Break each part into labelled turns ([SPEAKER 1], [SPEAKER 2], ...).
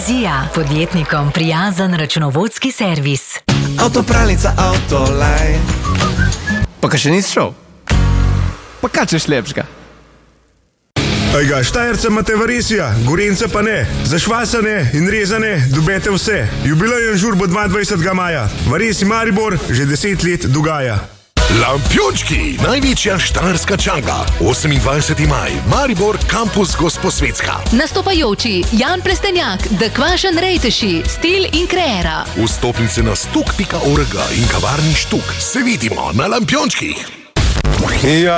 [SPEAKER 1] Vizija, podjetnikom prijazen računovodski servis.
[SPEAKER 2] Avtopralnica Autoline. Pa kaj še nisi šel? Pa kaj češ lepšega?
[SPEAKER 3] Ejga, Štajerce imate varisija, Gorenjce pa ne. Zašvasane in rezane dobete vse. Jubilejen žur bo 22. maja. Varisi Maribor že 10 let dogaja.
[SPEAKER 4] Lampiončki, največja štajerska čanga. 28. maj, Maribor, kampus Gosposvetska.
[SPEAKER 1] Nastopajoči Jan Plestenjak, The Kvašen Rejteši, Stil in Kreera.
[SPEAKER 4] Vstopnice na stuk.org in kavarni Štuk. Se vidimo na Lampiončkih.
[SPEAKER 3] Ja.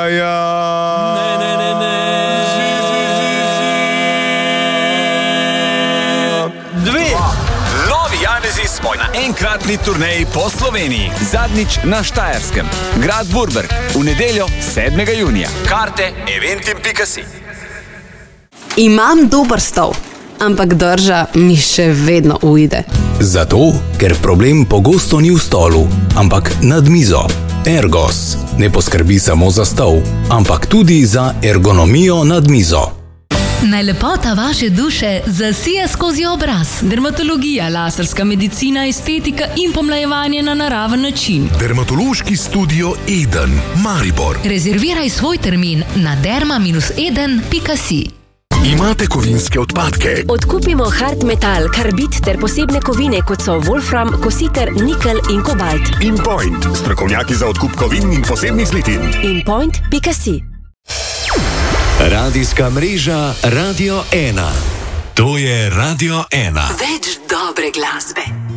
[SPEAKER 5] Novi Janezi smo na enkratni turneji po Sloveniji. Zadnjič na Štajerskem. Grad Vurberg. V nedeljo 7. junija. Karte eventim.si.
[SPEAKER 6] Imam dober stol, ampak drža mi še vedno uide.
[SPEAKER 7] Zato, ker problem pogosto ni v stolu, ampak nad mizo. Ergos ne poskrbi samo za stol, ampak tudi za ergonomijo nad mizo.
[SPEAKER 1] Naj lepota vaše duše zasije skozi obraz. Dermatologija, laserska medicina, estetika in pomlajevanje na naraven način.
[SPEAKER 4] Dermatološki studio Eden, Maribor.
[SPEAKER 1] Rezerviraj svoj termin na derma-eden.si.
[SPEAKER 4] Imate kovinske odpadke?
[SPEAKER 8] Odkupimo hard metal, karbid ter posebne kovine, kot so wolfram, kositer, nikel in kobalt.
[SPEAKER 4] InPoint, strokovnjaki za odkup kovin in posebnih zlitin.
[SPEAKER 8] InPoint.si.
[SPEAKER 9] Radijska mreža Radio 1. To je Radio 1.
[SPEAKER 1] Več dobre glasbe.